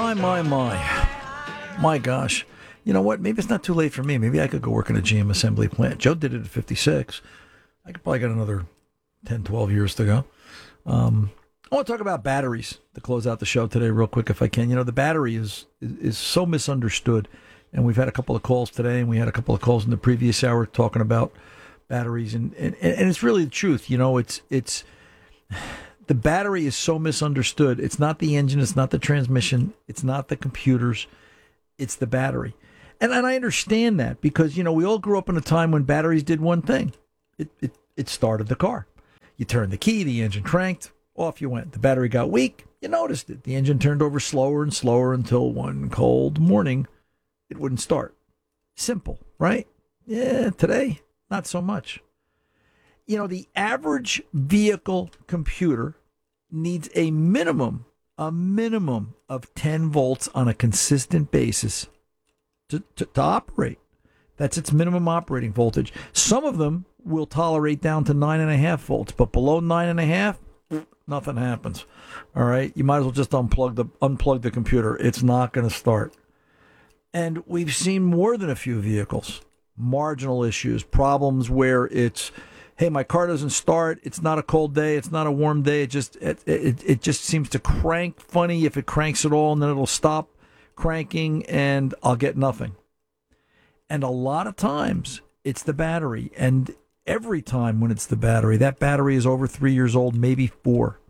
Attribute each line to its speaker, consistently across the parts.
Speaker 1: My gosh. You know what? Maybe it's not too late for me. Maybe I could go work in a GM assembly plant. Joe did it at 56. I could probably get another 10, 12 years to go. I want to talk about batteries to close out the show today real quick if I can. You know, the battery is so misunderstood. And we've had a couple of calls today, and we had a couple of calls in the previous hour talking about batteries. And it's really the truth. You know, it's the battery is so misunderstood. It's not the engine. It's not the transmission. It's not the computers. It's the battery. And I understand that because, you know, we all grew up in a time when batteries did one thing. It started the car. You turned the key, the engine cranked, off you went. The battery got weak. You noticed it. The engine turned over slower and slower until one cold morning, it wouldn't start. Simple, right? Yeah, today, not so much. You know, the average vehicle computer needs a minimum of 10 volts on a consistent basis to operate. That's its minimum operating voltage. Some of them will tolerate down to 9.5 volts, but below 9.5, nothing happens. All right, you might as well just unplug the computer. It's not going to start. And we've seen more than a few vehicles, marginal issues, problems where it's, hey, my car doesn't start. It's not a cold day. It's not a warm day. It just seems to crank funny if it cranks at all, and then it'll stop cranking, and I'll get nothing. And a lot of times it's the battery. And every time when it's the battery, that battery is over 3 years old, maybe 4.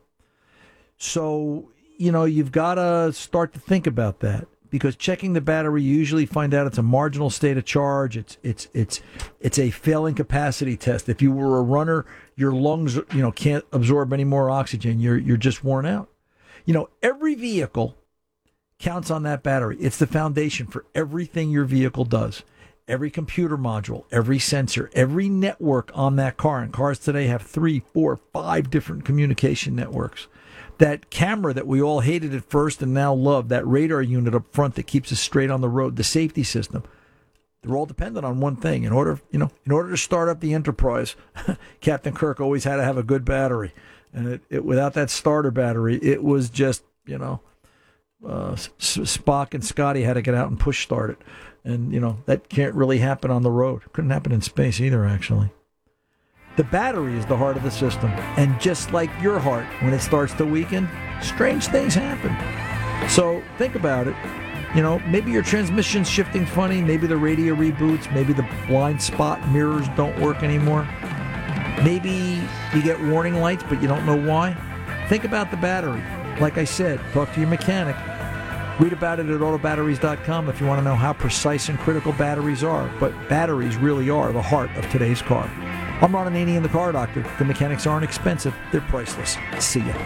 Speaker 1: So, you know, you've got to start to think about that. Because checking the battery, you usually find out it's a marginal state of charge. It's a failing capacity test. If you were a runner, your lungs, you know, can't absorb any more oxygen. You're just worn out. You know, every vehicle counts on that battery. It's the foundation for everything your vehicle does. Every computer module, every sensor, every network on that car. And cars today have 3, 4, 5 different communication networks. That camera that we all hated at first and now love, that radar unit up front that keeps us straight on the road, the safety system, they're all dependent on one thing. In order to start up the Enterprise, Captain Kirk always had to have a good battery. And without that starter battery, it was just, you know, Spock and Scotty had to get out and push start it. And, you know, that can't really happen on the road. Couldn't happen in space either, actually. The battery is the heart of the system. And just like your heart, when it starts to weaken, strange things happen. So think about it. You know, maybe your transmission's shifting funny. Maybe the radio reboots. Maybe the blind spot mirrors don't work anymore. Maybe you get warning lights, but you don't know why. Think about the battery. Like I said, talk to your mechanic. Read about it at autobatteries.com if you want to know how precise and critical batteries are. But batteries really are the heart of today's car. I'm Ron Ananian, the Car Doctor. The mechanics aren't expensive. They're priceless. See ya.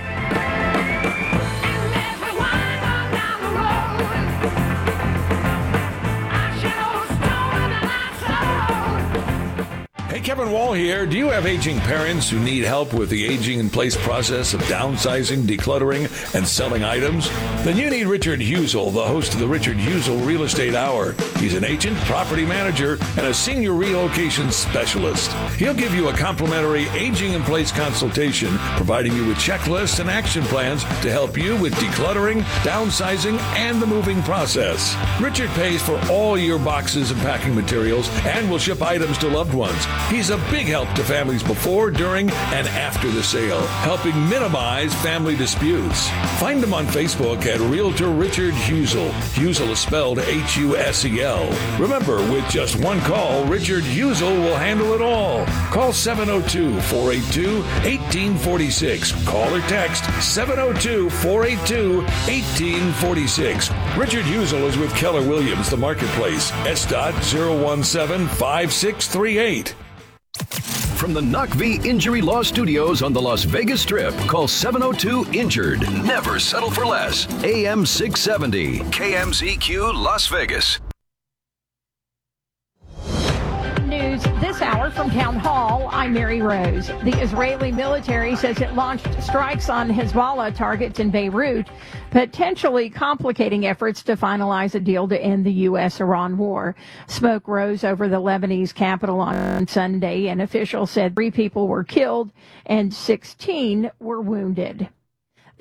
Speaker 2: Kevin Wall here. Do you have aging parents who need help with the aging in place process of downsizing, decluttering, and selling items? Then you need Richard Husel, the host of the Richard Husel Real Estate Hour. He's an agent, property manager, and a senior relocation specialist. He'll give you a complimentary aging in place consultation, providing you with checklists and action plans to help you with decluttering, downsizing, and the moving process. Richard pays for all your boxes and packing materials and will ship items to loved ones. He's a big help to families before, during, and after the sale, helping minimize family disputes. Find him on Facebook at Realtor Richard Husel. Husel is spelled Husel. Remember, with just one call, Richard Husel will handle it all. Call 702-482-1846. Call or text 702-482-1846. Richard Husel is with Keller Williams, the Marketplace. S.017 5638.
Speaker 3: From the Knock V Injury Law Studios on the Las Vegas Strip, call 702-INJURED. Never settle for less. AM 670, KMZQ Las Vegas.
Speaker 4: News this hour from Town Hall. I'm Mary Rose. The Israeli military says it launched strikes on Hezbollah targets in Beirut, potentially complicating efforts to finalize a deal to end the U.S.-Iran war. Smoke rose over the Lebanese capital on Sunday, and officials said 3 people were killed and 16 were wounded.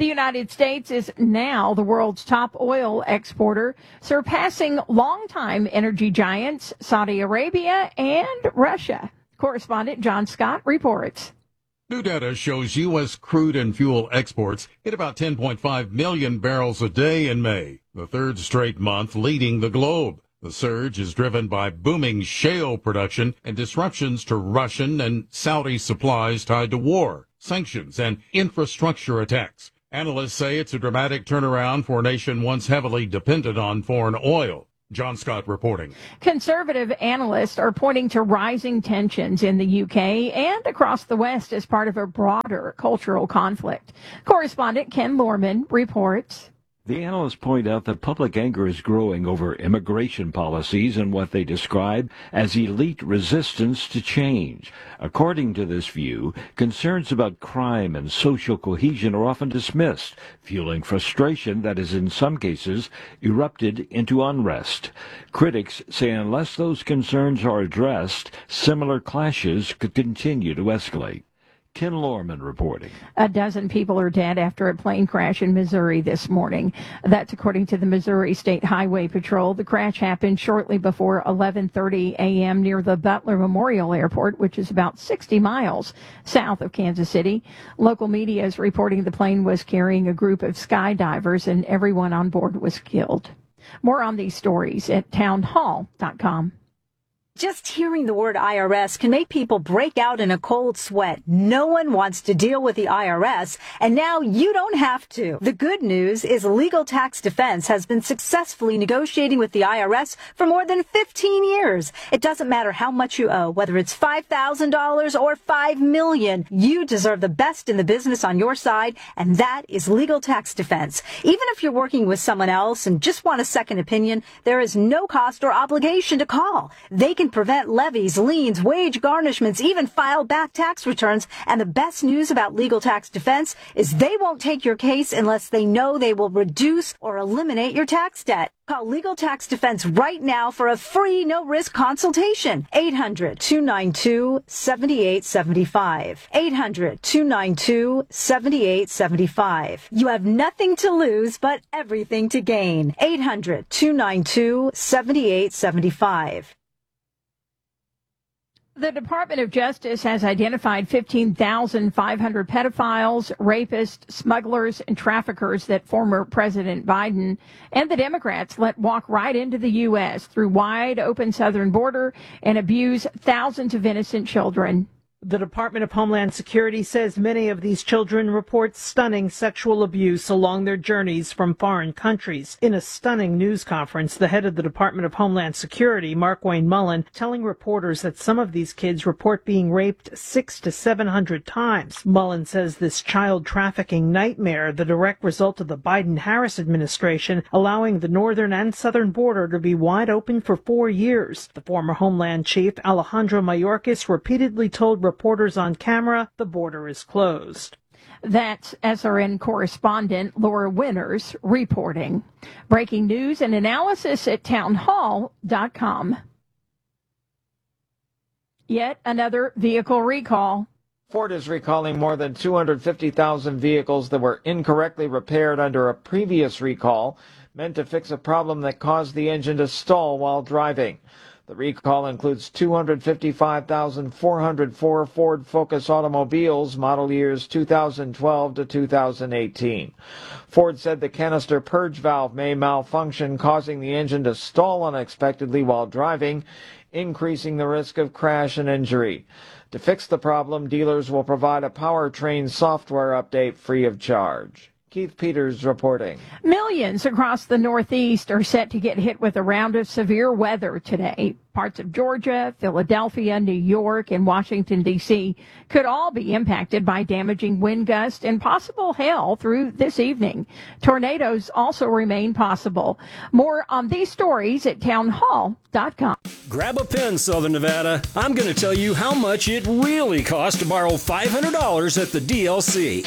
Speaker 4: The United States is now the world's top oil exporter, surpassing longtime energy giants Saudi Arabia and Russia. Correspondent John Scott reports.
Speaker 5: New data shows U.S. crude and fuel exports hit about 10.5 million barrels a day in May, the third straight month leading the globe. The surge is driven by booming shale production and disruptions to Russian and Saudi supplies tied to war, sanctions, and infrastructure attacks. Analysts say it's a dramatic turnaround for a nation once heavily dependent on foreign oil. John Scott reporting.
Speaker 4: Conservative analysts are pointing to rising tensions in the UK and across the West as part of a broader cultural conflict. Correspondent Ken Lorman reports.
Speaker 6: The analysts point out that public anger is growing over immigration policies and what they describe as elite resistance to change. According to this view, concerns about crime and social cohesion are often dismissed, fueling frustration that has in some cases erupted into unrest. Critics say unless those concerns are addressed, similar clashes could continue to escalate. Ken Lorman reporting.
Speaker 4: A dozen people are dead after a plane crash in Missouri this morning. That's according to the Missouri State Highway Patrol. The crash happened shortly before 11:30 a.m. near the Butler Memorial Airport, which is about 60 miles south of Kansas City. Local media is reporting the plane was carrying a group of skydivers and everyone on board was killed. More on these stories at townhall.com.
Speaker 7: Just hearing the word IRS can make people break out in a cold sweat. No one wants to deal with the IRS, and now you don't have to. The good news is Legal Tax Defense has been successfully negotiating with the IRS for more than 15 years. It doesn't matter how much you owe, whether it's $5,000 or $5 million. You deserve the best in the business on your side, and that is Legal Tax Defense. Even if you're working with someone else and just want a second opinion, there is no cost or obligation to call. They can prevent levies, liens, wage garnishments, even file back tax returns. And the best news about Legal Tax Defense is they won't take your case unless they know they will reduce or eliminate your tax debt. Call Legal Tax Defense right now for a free, no-risk consultation. 800-292-7875. 800-292-7875. You have nothing to lose but everything to gain. 800-292-7875.
Speaker 4: The Department of Justice has identified 15,500 pedophiles, rapists, smugglers, and traffickers that former President Biden and the Democrats let walk right into the U.S. through wide open southern border and abuse thousands of innocent children.
Speaker 8: The Department of Homeland Security says many of these children report stunning sexual abuse along their journeys from foreign countries. In a stunning news conference, the head of the Department of Homeland Security, Markwayne Mullin, telling reporters that some of these kids report being raped 600 to 700 times. Mullin says this child trafficking nightmare, the direct result of the Biden-Harris administration, allowing the northern and southern border to be wide open for 4 years. The former Homeland Chief, Alejandro Mayorkas, repeatedly told reporters on camera the border is closed.
Speaker 4: That's SRN correspondent Laura Winters reporting. Breaking news and analysis at townhall.com. Yet another vehicle recall.
Speaker 9: Ford is recalling more than 250,000 vehicles that were incorrectly repaired under a previous recall, meant to fix a problem that caused the engine to stall while driving. The recall includes 255,404 Ford Focus automobiles, model years 2012 to 2018. Ford said the canister purge valve may malfunction, causing the engine to stall unexpectedly while driving, increasing the risk of crash and injury. To fix the problem, dealers will provide a powertrain software update free of charge. Keith Peters reporting.
Speaker 4: Millions across the Northeast are set to get hit with a round of severe weather today. Parts of Georgia, Philadelphia, New York, and Washington, D.C. could all be impacted by damaging wind gusts and possible hail through this evening. Tornadoes also remain possible. More on these stories at townhall.com.
Speaker 10: Grab a pen, Southern Nevada. I'm going to tell you how much it really costs to borrow $500 at the DLC.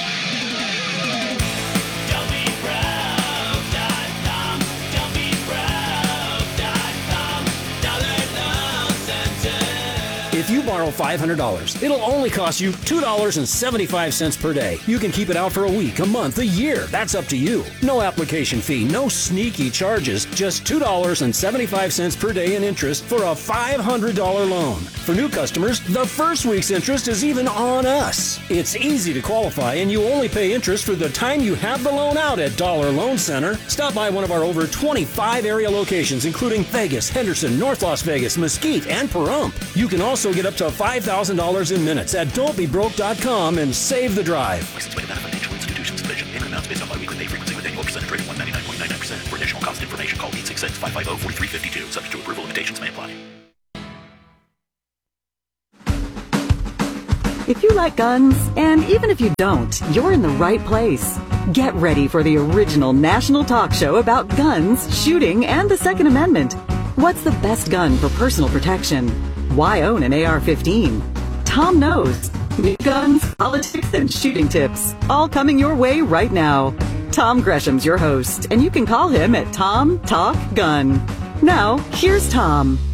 Speaker 10: If you borrow borrow $500. It'll only cost you $2.75 per day. You can keep it out for a week, a month, a year. That's up to you. No application fee, no sneaky charges, just $2.75 per day in interest for a $500 loan. For new customers, the first week's interest is even on us. It's easy to qualify, and you only pay interest for the time you have the loan out at Dollar Loan Center. Stop by one of our over 25 area locations, including Vegas, Henderson, North Las Vegas, Mesquite, and Pahrump. You can also get up to $5,000 in minutes at don'tbebroke.com and save the drive.
Speaker 11: License by financial institutions. Provision. Payment amounts based on biweekly pay frequency with annual percentage rate of 199.99%. For additional cost information, call 866-550-4352. Subject to approval, limitations may apply.
Speaker 12: If you like guns, and even if you don't, you're in the right place. Get ready for the original national talk show about guns, shooting, and the Second Amendment. What's the best gun for personal protection? Why own an AR-15? Tom knows. Guns, politics, and shooting tips. All coming your way right now. Tom Gresham's your host, and you can call him at Tom Talk Gun. Now, here's Tom.